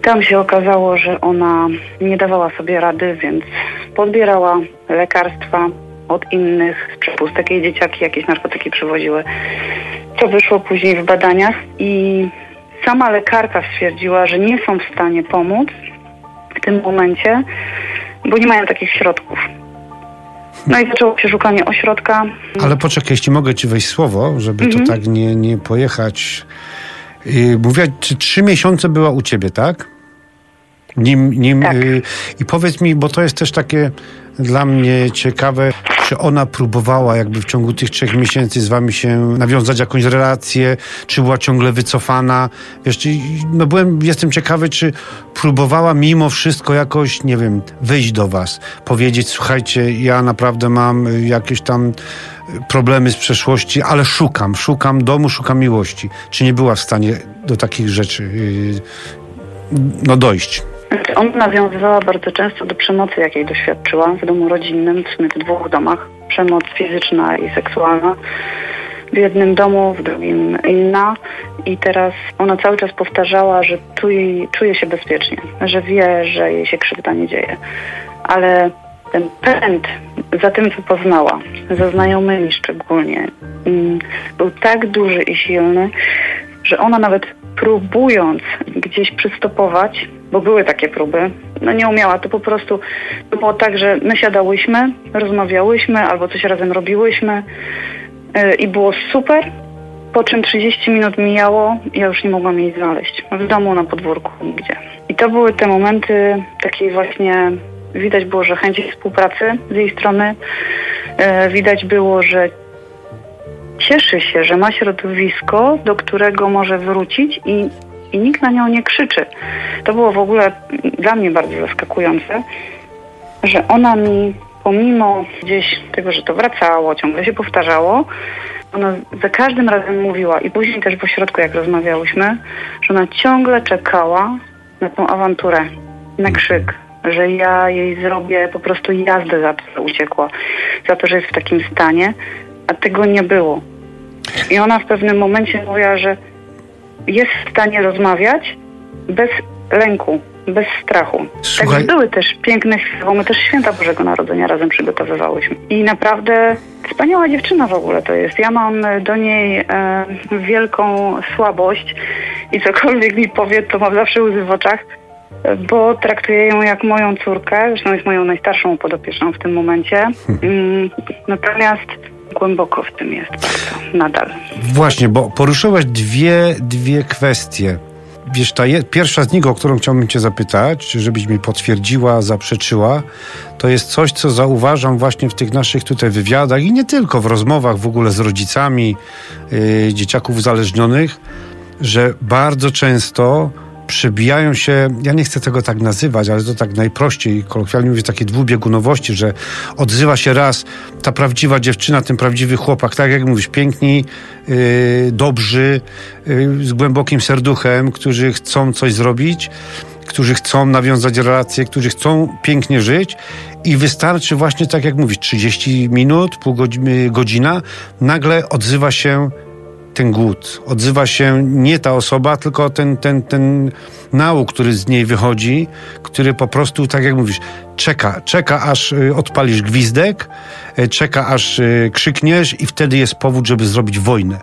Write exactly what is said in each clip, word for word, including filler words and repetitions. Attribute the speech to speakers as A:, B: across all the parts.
A: Tam się okazało, że ona nie dawała sobie rady, więc podbierała lekarstwa od innych z przepustek. Jej dzieciaki jakieś narkotyki przywoziły. To wyszło później w badaniach i sama lekarka stwierdziła, że nie są w stanie pomóc w tym momencie, bo nie mają takich środków. No i zaczęło się szukanie ośrodka.
B: Ale poczekaj, jeśli mogę ci wejść słowo, żeby mhm. to tak nie, nie pojechać. Yy, mówiła, czy trzy miesiące była u ciebie, tak? Nim, nim,
A: tak.
B: Yy, I powiedz mi, bo to jest też takie dla mnie ciekawe, czy ona próbowała jakby w ciągu tych trzech miesięcy z wami się nawiązać jakąś relację, czy była ciągle wycofana? Wiesz, czy, no byłem, jestem ciekawy, czy próbowała mimo wszystko jakoś, nie wiem, wyjść do was, powiedzieć, słuchajcie, ja naprawdę mam jakieś tam problemy z przeszłości, ale szukam, szukam domu, szukam miłości. Czy nie była w stanie do takich rzeczy yy, no dojść?
A: Ona nawiązywała bardzo często do przemocy, jakiej doświadczyła w domu rodzinnym, w sumie w dwóch domach. Przemoc fizyczna i seksualna. W jednym domu, w drugim inna. I teraz ona cały czas powtarzała, że czuje, czuje się bezpiecznie, że wie, że jej się krzywda nie dzieje. Ale ten pęd za tym, co poznała, za znajomymi szczególnie, był tak duży i silny, że ona nawet próbując gdzieś przystopować, bo były takie próby, no nie umiała, to po prostu to było tak, że my siadałyśmy, rozmawiałyśmy albo coś razem robiłyśmy yy, i było super, po czym trzydzieści minut mijało i ja już nie mogłam jej znaleźć. W domu, na podwórku, nigdzie. I to były te momenty takiej właśnie, widać było, że chęci współpracy z jej strony, yy, widać było, że cieszy się, że ma środowisko, do którego może wrócić i, i nikt na nią nie krzyczy. To było w ogóle dla mnie bardzo zaskakujące, że ona mi pomimo gdzieś tego, że to wracało, ciągle się powtarzało, ona za każdym razem mówiła i później też w ośrodku, jak rozmawiałyśmy, że ona ciągle czekała na tą awanturę, na krzyk, że ja jej zrobię po prostu jazdę za to, że uciekła, za to, że jest w takim stanie, a tego nie było. I ona w pewnym momencie mówiła, że jest w stanie rozmawiać bez lęku, bez strachu.
B: Słuchaj.
A: Tak, były też piękne chwile, bo my też Święta Bożego Narodzenia razem przygotowywałyśmy. I naprawdę wspaniała dziewczyna w ogóle to jest. Ja mam do niej e, wielką słabość i cokolwiek mi powie, to mam zawsze łzy w oczach, bo traktuję ją jak moją córkę, zresztą jest moją najstarszą podopieczną w tym momencie. Mm, natomiast głęboko w tym jest bardzo, nadal.
B: Właśnie, bo poruszyłaś dwie, dwie kwestie. Wiesz, ta je, pierwsza z nich, o którą chciałbym cię zapytać, żebyś mi potwierdziła, zaprzeczyła, to jest coś, co zauważam właśnie w tych naszych tutaj wywiadach i nie tylko, w rozmowach w ogóle z rodzicami yy, dzieciaków uzależnionych, że bardzo często przebijają się, ja nie chcę tego tak nazywać, ale to tak najprościej, kolokwialnie mówię, takie dwubiegunowości, że odzywa się raz ta prawdziwa dziewczyna, ten prawdziwy chłopak, tak jak mówisz, piękni, yy, dobrzy, yy, z głębokim serduchem, którzy chcą coś zrobić, którzy chcą nawiązać relacje, którzy chcą pięknie żyć i wystarczy właśnie, tak jak mówisz, trzydzieści minut, pół godziny, godzina, nagle odzywa się ten głód. Odzywa się nie ta osoba, tylko ten, ten, ten nauk, który z niej wychodzi, który po prostu, tak jak mówisz, czeka, czeka aż odpalisz gwizdek, czeka aż krzykniesz i wtedy jest powód, żeby zrobić wojnę.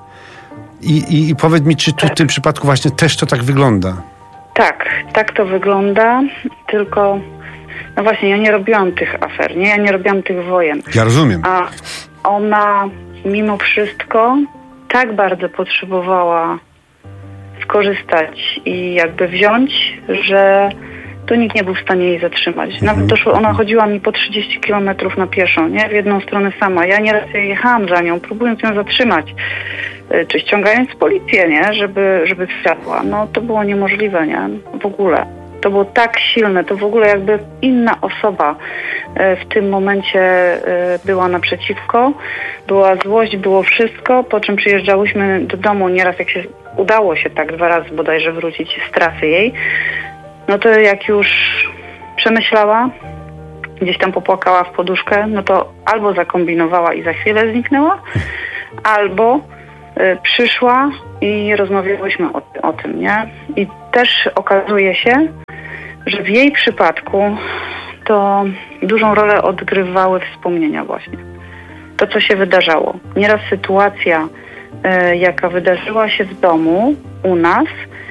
B: I, i, i powiedz mi, czy tu w tym przypadku właśnie też to tak wygląda?
A: Tak, tak to wygląda, tylko no właśnie, ja nie robiłam tych afer, nie? Ja nie robiłam tych wojen.
B: Ja rozumiem.
A: A ona mimo wszystko tak bardzo potrzebowała skorzystać i jakby wziąć, że to nikt nie był w stanie jej zatrzymać. Mhm. Nawet doszło, ona chodziła mi po trzydzieści kilometrów na pieszo, nie? W jedną stronę sama. Ja nieraz jechałam za nią, próbując ją zatrzymać. Czy ściągając policję, nie? Żeby, żeby wsiadła. No to było niemożliwe, nie? W ogóle. To było tak silne, to w ogóle jakby inna osoba w tym momencie była naprzeciwko. Była złość, było wszystko, po czym przyjeżdżałyśmy do domu nieraz, jak się udało się tak dwa razy bodajże wrócić z trasy jej, no to jak już przemyślała, gdzieś tam popłakała w poduszkę, no to albo zakombinowała i za chwilę zniknęła, albo y, przyszła i rozmawiałyśmy o, o tym, nie? I też okazuje się, że w jej przypadku to dużą rolę odgrywały wspomnienia właśnie. To, co się wydarzało. Nieraz sytuacja, y, jaka wydarzyła się w domu u nas,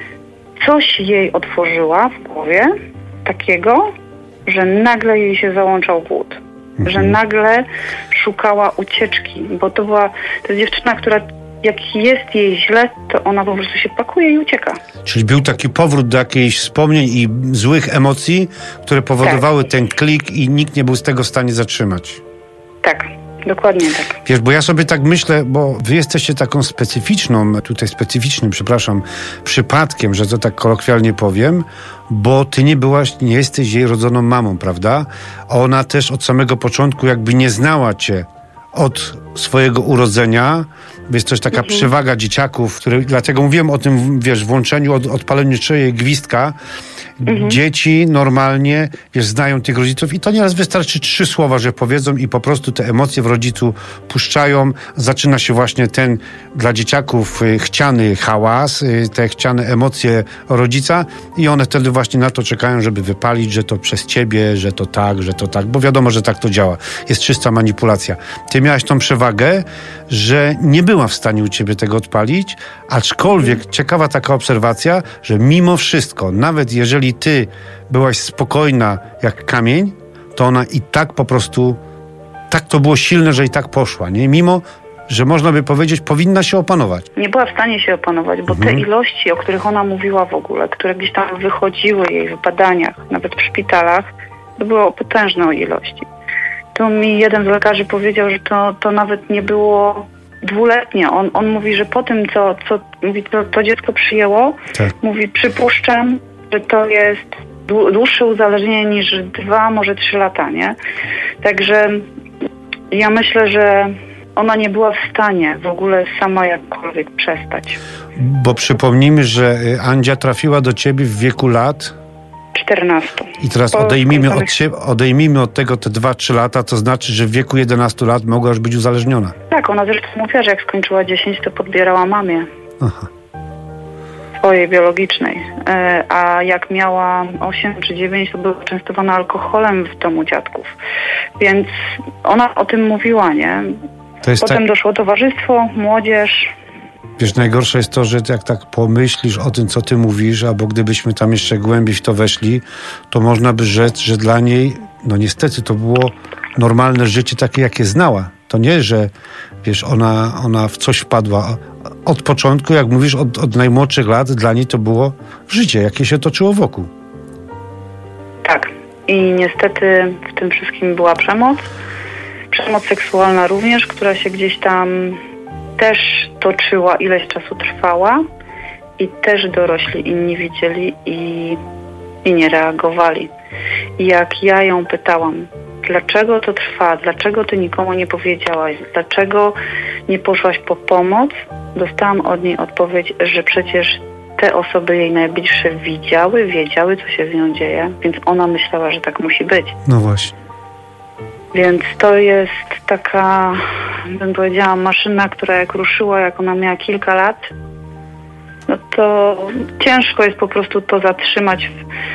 A: coś jej otworzyła w głowie takiego, że nagle jej się załączał głód. Mhm. Że nagle szukała ucieczki, bo to była to jest dziewczyna, która jak jest jej źle, to ona po prostu się pakuje i ucieka.
B: Czyli był taki powrót do jakichś wspomnień i złych emocji, które powodowały tak. ten klik i nikt nie był z tego w stanie zatrzymać.
A: Tak. Dokładnie tak.
B: Wiesz, bo ja sobie tak myślę, bo wy jesteście taką specyficzną, tutaj specyficznym, przepraszam, przypadkiem, że to tak kolokwialnie powiem, bo ty nie byłaś, nie jesteś jej rodzoną mamą, prawda? Ona też od samego początku jakby nie znała cię od swojego urodzenia. Jest też taka mhm. przewaga dzieciaków, które, dlatego mówiłem o tym, wiesz, włączeniu, od, odpaleniu czyjej gwizdka. Mhm. Dzieci normalnie, wiesz, znają tych rodziców i to nieraz wystarczy trzy słowa, że powiedzą i po prostu te emocje w rodzicu puszczają. Zaczyna się właśnie ten dla dzieciaków y, chciany hałas, y, te chciane emocje rodzica i one wtedy właśnie na to czekają, żeby wypalić, że to przez ciebie, że to tak, że to tak, bo wiadomo, że tak to działa. Jest czysta manipulacja. Ty miałaś tą przewagę, że nie była w stanie u ciebie tego odpalić, aczkolwiek ciekawa taka obserwacja, że mimo wszystko, nawet jeżeli ty byłaś spokojna jak kamień, to ona i tak po prostu, tak to było silne, że i tak poszła, nie? Mimo, że można by powiedzieć, powinna się opanować.
A: Nie była w stanie się opanować, bo mhm. te ilości, o których ona mówiła w ogóle, które gdzieś tam wychodziły jej w badaniach, nawet w szpitalach, to było potężne ilości. Tu mi jeden z lekarzy powiedział, że to, to nawet nie było dwuletnie. On, on mówi, że po tym, co, co mówi, to, to dziecko przyjęło, tak. mówi, przypuszczam, że to jest dłuższe uzależnienie niż dwa, może trzy lata, nie? Także ja myślę, że ona nie była w stanie w ogóle sama jakkolwiek przestać.
B: Bo przypomnijmy, że Andzia trafiła do ciebie w wieku lat
A: czternastu.
B: I teraz odejmijmy od, siebie, odejmijmy od tego te dwa trzy lata, to znaczy, że w wieku jedenastu lat mogła już być uzależniona.
A: Tak, ona zresztą mówiła, że jak skończyła dziesięć, to podbierała mamie.
B: Aha.
A: Swojej biologicznej. E, a jak miała osiem czy dziewięć, to była częstowana alkoholem w domu dziadków. Więc ona o tym mówiła, nie?
B: To jest
A: Potem
B: tak...
A: doszło towarzystwo, młodzież.
B: Wiesz, najgorsze jest to, że jak tak pomyślisz o tym, co ty mówisz, albo gdybyśmy tam jeszcze głębiej w to weszli, to można by rzec, że dla niej, no niestety, to było normalne życie takie, jakie znała. To nie, że wiesz, ona, ona w coś wpadła. Od początku, jak mówisz, od, od najmłodszych lat, dla niej to było życie, jakie się toczyło wokół.
A: Tak. I niestety w tym wszystkim była przemoc. Przemoc seksualna również, która się gdzieś tam też toczyła, ileś czasu trwała i też dorośli inni widzieli i, i nie reagowali. I jak ja ją pytałam, dlaczego to trwa, dlaczego ty nikomu nie powiedziałaś, dlaczego nie poszłaś po pomoc, dostałam od niej odpowiedź, że przecież te osoby jej najbliższe widziały, wiedziały, co się z nią dzieje, więc ona myślała, że tak musi być.
B: No właśnie.
A: Więc to jest taka, bym powiedziała, maszyna, która jak ruszyła, jak ona miała kilka lat, no to ciężko jest po prostu to zatrzymać.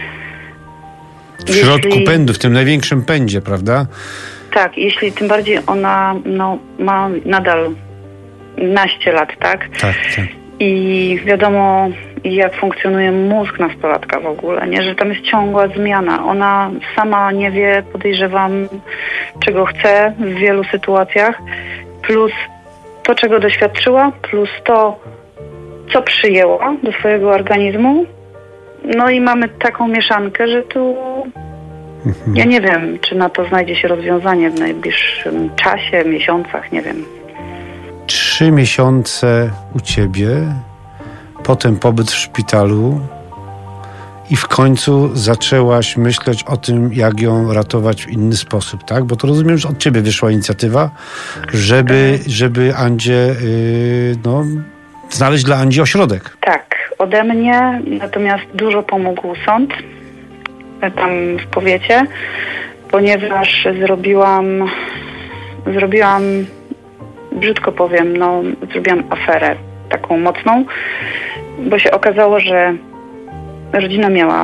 A: W,
B: w środku jeśli, pędu, w tym największym pędzie, prawda?
A: Tak, jeśli tym bardziej ona no, ma nadal naście lat, tak?
B: Tak, tak.
A: I wiadomo, jak funkcjonuje mózg nastolatka w ogóle, nie? Że tam jest ciągła zmiana. Ona sama nie wie, podejrzewam, czego chce w wielu sytuacjach, plus to, czego doświadczyła, plus to, co przyjęła do swojego organizmu. No i mamy taką mieszankę, że tu mhm. ja nie wiem, czy na to znajdzie się rozwiązanie w najbliższym czasie, miesiącach, nie wiem.
B: Trzy miesiące u ciebie, potem pobyt w szpitalu i w końcu zaczęłaś myśleć o tym, jak ją ratować w inny sposób, tak? Bo to rozumiem, że od ciebie wyszła inicjatywa, żeby, żeby Andzie, yy, no, znaleźć dla Andzi ośrodek.
A: Tak, ode mnie, natomiast dużo pomógł sąd tam w powiecie, ponieważ zrobiłam, zrobiłam brzydko powiem, no zrobiłam aferę taką mocną, bo się okazało, że rodzina miała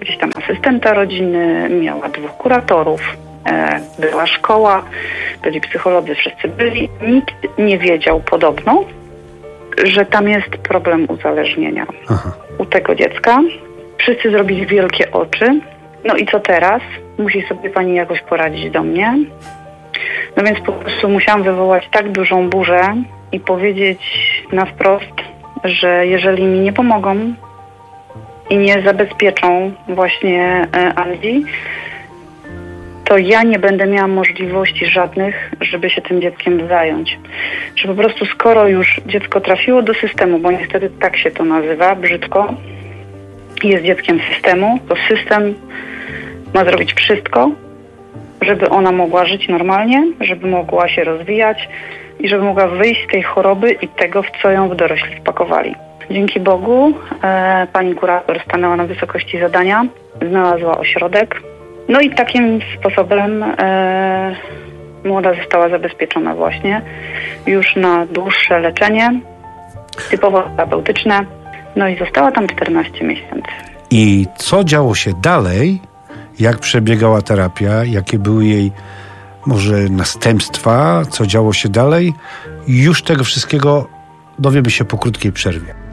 A: gdzieś tam asystenta rodziny, miała dwóch kuratorów, e, była szkoła, byli psycholodzy, wszyscy byli. Nikt nie wiedział podobno, że tam jest problem uzależnienia Aha. u tego dziecka. Wszyscy zrobili wielkie oczy. No i co teraz? Musi sobie pani jakoś poradzić do mnie. No więc po prostu musiałam wywołać tak dużą burzę i powiedzieć na wprost, że jeżeli mi nie pomogą i nie zabezpieczą właśnie Andzi, to ja nie będę miała możliwości żadnych, żeby się tym dzieckiem zająć. Że po prostu skoro już dziecko trafiło do systemu, bo niestety tak się to nazywa, brzydko, jest dzieckiem systemu, to system ma zrobić wszystko, żeby ona mogła żyć normalnie, żeby mogła się rozwijać i żeby mogła wyjść z tej choroby i tego, w co ją w dorośli wpakowali. Dzięki Bogu e, pani kurator stanęła na wysokości zadania, znalazła ośrodek. No i takim sposobem e, młoda została zabezpieczona właśnie już na dłuższe leczenie, typowo terapeutyczne. No i została tam czternaście miesięcy.
B: I co działo się dalej? Jak przebiegała terapia? Jakie były jej może następstwa? Co działo się dalej? Już tego wszystkiego dowiemy się po krótkiej przerwie.